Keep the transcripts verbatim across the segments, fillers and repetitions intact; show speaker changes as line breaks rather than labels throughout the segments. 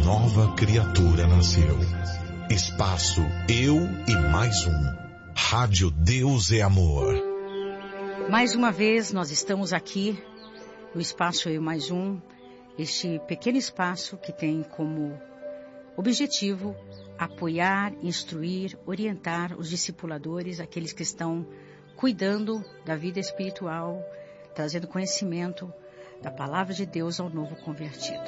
nova criatura nasceu. Espaço Eu e Mais Um. Rádio Deus é Amor.
Mais uma vez nós estamos aqui no Espaço Eu e Mais Um. Este pequeno espaço que tem como objetivo apoiar, instruir, orientar os discipuladores, aqueles que estão cuidando da vida espiritual, trazendo conhecimento da palavra de Deus ao novo convertido.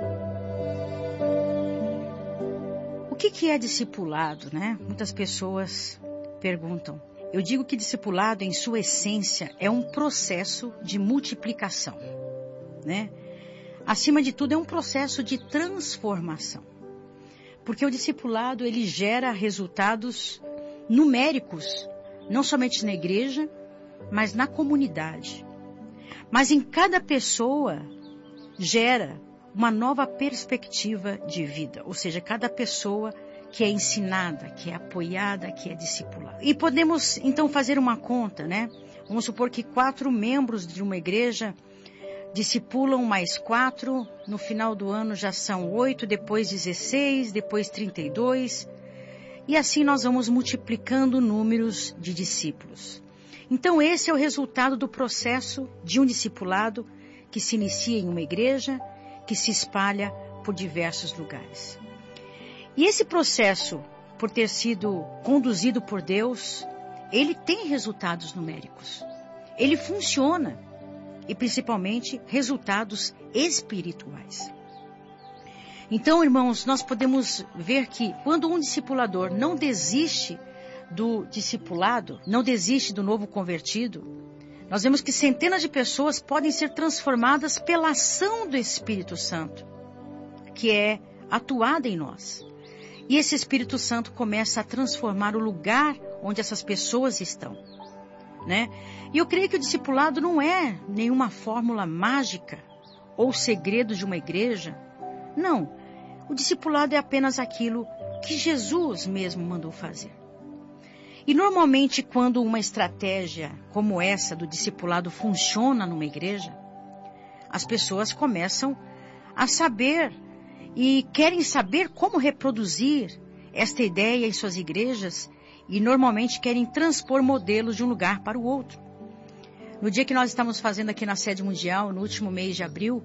O que, que é discipulado, né? Muitas pessoas perguntam. Eu digo que discipulado, em sua essência, é um processo de multiplicação, né? Acima de tudo, é um processo de transformação. Porque o discipulado, ele gera resultados numéricos, não somente na igreja, mas na comunidade. Mas em cada pessoa gera uma nova perspectiva de vida. Ou seja, cada pessoa que é ensinada, que é apoiada, que é discipulada. E podemos então fazer uma conta, né? Vamos supor que quatro membros de uma igreja discipulam mais quatro, no final do ano já são oito, depois dezesseis, depois trinta e dois. E assim nós vamos multiplicando números de discípulos. Então esse é o resultado do processo de um discipulado que se inicia em uma igreja, que se espalha por diversos lugares. E esse processo, por ter sido conduzido por Deus, ele tem resultados numéricos. Ele funciona. E principalmente resultados espirituais. Então, irmãos, nós podemos ver que quando um discipulador não desiste do discipulado, não desiste do novo convertido, nós vemos que centenas de pessoas podem ser transformadas pela ação do Espírito Santo, que é atuada em nós. E esse Espírito Santo começa a transformar o lugar onde essas pessoas estão. Né? E eu creio que o discipulado não é nenhuma fórmula mágica ou segredo de uma igreja. Não, o discipulado é apenas aquilo que Jesus mesmo mandou fazer. E normalmente quando uma estratégia como essa do discipulado funciona numa igreja, as pessoas começam a saber e querem saber como reproduzir esta ideia em suas igrejas. E normalmente querem transpor modelos de um lugar para o outro. No dia que nós estamos fazendo aqui na sede mundial, no último mês de abril,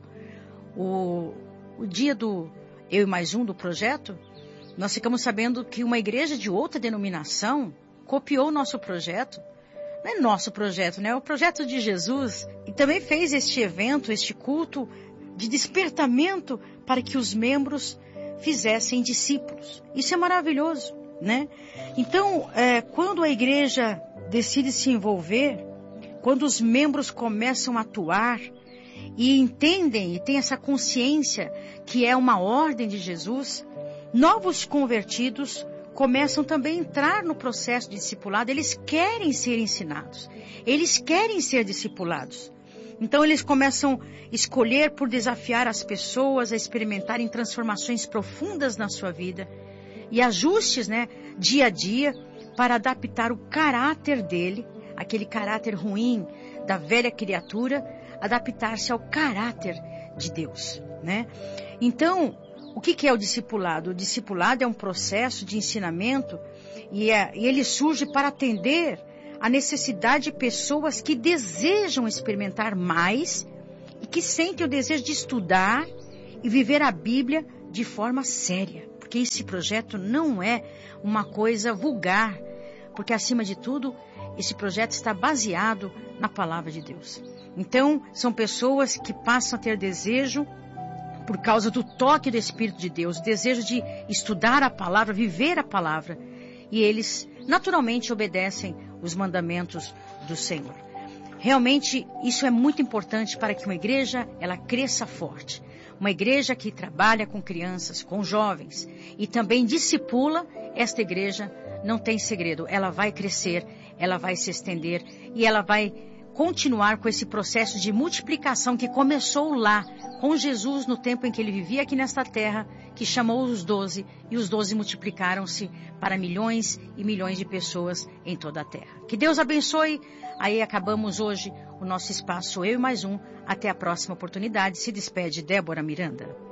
o, o dia do Eu e Mais Um do projeto, nós ficamos sabendo que uma igreja de outra denominação copiou o nosso projeto. Não é nosso projeto, né? É o projeto de Jesus. E também fez este evento, este culto de despertamento para que os membros fizessem discípulos. Isso é maravilhoso. Né? Então, é, quando a igreja decide se envolver, quando os membros começam a atuar e entendem e têm essa consciência que é uma ordem de Jesus, novos convertidos começam também a entrar no processo de discipulado. Eles querem ser ensinados, eles querem ser discipulados. Então eles começam a escolher por desafiar as pessoas a experimentarem transformações profundas na sua vida. E ajustes, né, dia a dia, para adaptar o caráter dele, aquele caráter ruim da velha criatura, adaptar-se ao caráter de Deus, né? Então, o que, que é o discipulado? O discipulado é um processo de ensinamento e, é, e ele surge para atender a necessidade de pessoas que desejam experimentar mais e que sentem o desejo de estudar e viver a Bíblia de forma séria. Porque esse projeto não é uma coisa vulgar, porque acima de tudo, esse projeto está baseado na palavra de Deus. Então, são pessoas que passam a ter desejo, por causa do toque do Espírito de Deus, desejo de estudar a palavra, viver a palavra, e eles naturalmente obedecem os mandamentos do Senhor. Realmente, isso é muito importante para que uma igreja, ela cresça forte. Uma igreja que trabalha com crianças, com jovens e também discipula, esta igreja não tem segredo. Ela vai crescer, ela vai se estender e ela vai continuar com esse processo de multiplicação que começou lá com Jesus no tempo em que ele vivia aqui nesta terra, que chamou os doze e os doze multiplicaram-se para milhões e milhões de pessoas em toda a terra. Que Deus abençoe. Aí acabamos hoje o nosso espaço Eu e Mais Um. Até a próxima oportunidade. Se despede Débora Miranda.